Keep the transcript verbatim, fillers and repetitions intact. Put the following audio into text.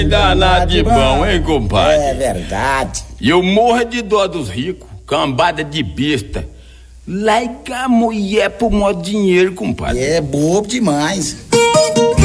Danado de bom, hein, compadre? É verdade. E eu morro de dó dos ricos, cambada de besta. Larga a mulher por mó dinheiro, compadre. É bobo demais.